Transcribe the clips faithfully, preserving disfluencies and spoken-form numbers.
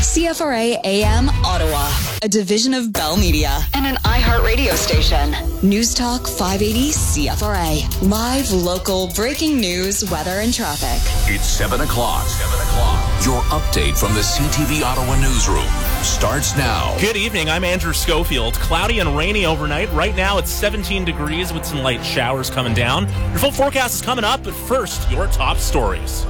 C F R A A M Ottawa, a division of Bell Media and an iHeart radio station. News Talk five eighty C F R A. Live, local, breaking news, weather, and traffic. It's seven o'clock. seven o'clock. Your update from the C T V Ottawa newsroom starts now. Good evening. I'm Andrew Schofield. Cloudy and rainy overnight. Right now it's seventeen degrees with some light showers coming down. Your full forecast is coming up, but first, your top stories.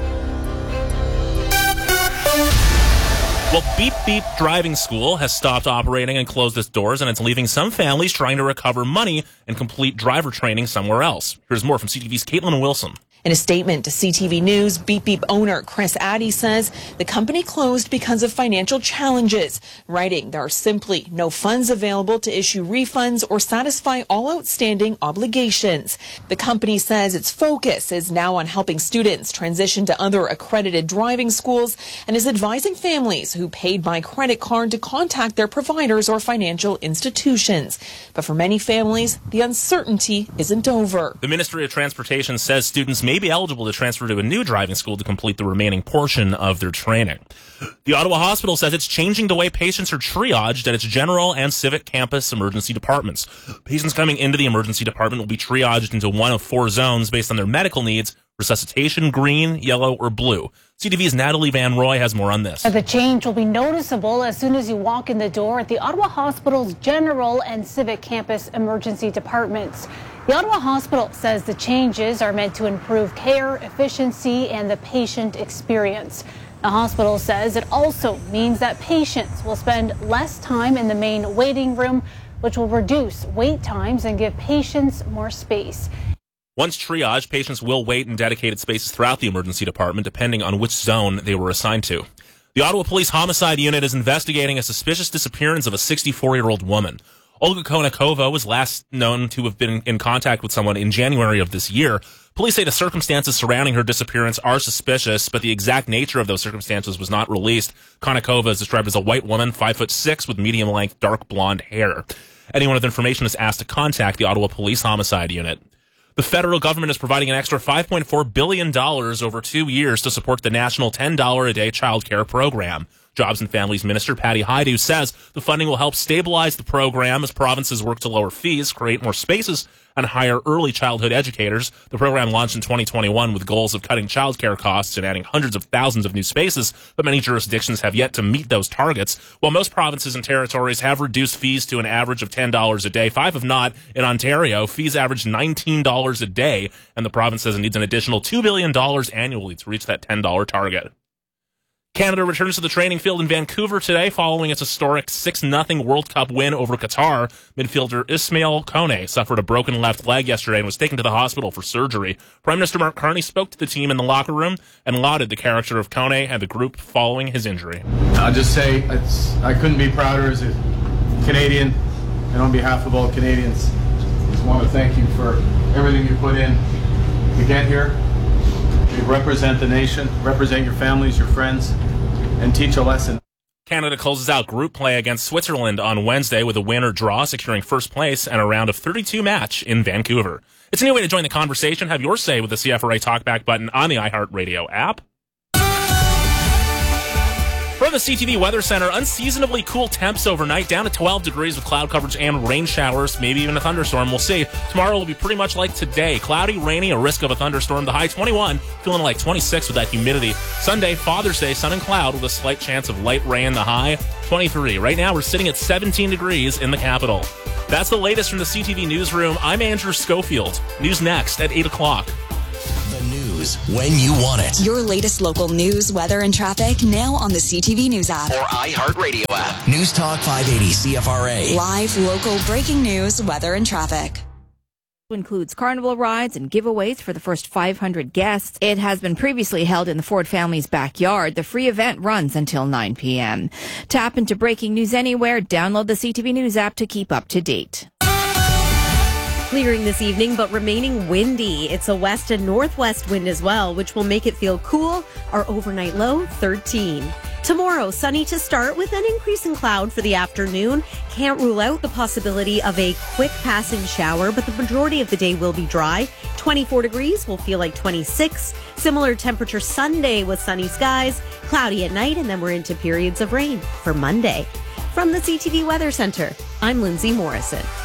Well, Beep Beep Driving School has stopped operating and closed its doors, and it's leaving some families trying to recover money and complete driver training somewhere else. Here's more from C T V's Caitlin Wilson. In a statement to C T V News, Beep Beep owner Chris Addy says the company closed because of financial challenges, writing there are simply no funds available to issue refunds or satisfy all outstanding obligations. The company says its focus is now on helping students transition to other accredited driving schools and is advising families who paid by credit card to contact their providers or financial institutions. But for many families, the uncertainty isn't over. The Ministry of Transportation says students may may be eligible to transfer to a new driving school to complete the remaining portion of their training. The Ottawa Hospital says it's changing the way patients are triaged at its general and civic campus emergency departments. Patients coming into the emergency department will be triaged into one of four zones based on their medical needs: resuscitation, green, yellow, or blue. C T V's Natalie Van Roy has more on this. The change will be noticeable as soon as you walk in the door at the Ottawa Hospital's general and civic campus emergency departments. The Ottawa Hospital says the changes are meant to improve care, efficiency, and the patient experience. The hospital says it also means that patients will spend less time in the main waiting room, which will reduce wait times and give patients more space. Once triaged, patients will wait in dedicated spaces throughout the emergency department, depending on which zone they were assigned to. The Ottawa Police Homicide Unit is investigating a suspicious disappearance of a sixty-four-year-old woman. Olga Konakova was last known to have been in contact with someone in January of this year. Police say the circumstances surrounding her disappearance are suspicious, but the exact nature of those circumstances was not released. Konakova is described as a white woman, five foot six, with medium-length, dark blonde hair. Anyone with information is asked to contact the Ottawa Police Homicide Unit. The federal government is providing an extra five point four billion dollars over two years to support the national ten dollars a day child care program. Jobs and Families Minister Patty Hajdu says the funding will help stabilize the program as provinces work to lower fees, create more spaces, and hire early childhood educators. The program launched in twenty twenty-one with goals of cutting child care costs and adding hundreds of thousands of new spaces, but many jurisdictions have yet to meet those targets. While most provinces and territories have reduced fees to an average of ten dollars a day, five have not. In Ontario, fees average nineteen dollars a day, and the province says it needs an additional two billion dollars annually to reach that ten dollars target. Canada returns to the training field in Vancouver today following its historic six nothing World Cup win over Qatar. Midfielder Ismail Kone suffered a broken left leg yesterday and was taken to the hospital for surgery. Prime Minister Mark Carney spoke to the team in the locker room and lauded the character of Kone and the group following his injury. I'll just say it's, I couldn't be prouder as a Canadian, and on behalf of all Canadians, I just want to thank you for everything you put in to get here. You represent the nation, represent your families, your friends, and teach a lesson. Canada closes out group play against Switzerland on Wednesday with a win or draw, securing first place and a round of thirty-two match in Vancouver. It's a new way to join the conversation. Have your say with the C F R A Talkback button on the iHeartRadio app. From the C T V Weather Center, unseasonably cool temps overnight, down to twelve degrees with cloud coverage and rain showers, maybe even a thunderstorm. We'll see. Tomorrow will be pretty much like today. Cloudy, rainy, a risk of a thunderstorm. The high twenty-one, feeling like twenty-six with that humidity. Sunday, Father's Day, sun and cloud with a slight chance of light rain. The high, twenty-three. Right now, we're sitting at seventeen degrees in the capital. That's the latest from the C T V Newsroom. I'm Andrew Schofield. News next at eight o'clock. The news when you want it. Your latest local news, weather, and traffic now on the C T V News app or iHeartRadio app. News Talk five eighty C F R A. Live, local, breaking news, weather, and traffic. Includes carnival rides and giveaways for the first five hundred guests. It has been previously held in the Ford family's backyard. The free event runs until nine p.m. Tap into breaking news anywhere. Download the C T V News app to keep up to date. Clearing this evening, but remaining windy. It's a west and northwest wind as well, which will make it feel cool. Our overnight low, thirteen. Tomorrow, sunny to start with an increase in cloud for the afternoon. Can't rule out the possibility of a quick passing shower, but the majority of the day will be dry. twenty-four degrees will feel like twenty-six. Similar temperature Sunday with sunny skies, cloudy at night, and then we're into periods of rain for Monday. From the C T V Weather Center, I'm Lindsay Morrison.